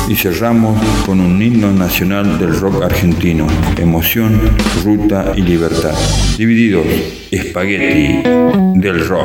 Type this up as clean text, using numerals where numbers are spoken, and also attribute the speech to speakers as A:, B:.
A: Y cerramos con un himno nacional del rock argentino: Emoción, Ruta y Libertad. Divididos, espagueti del rock.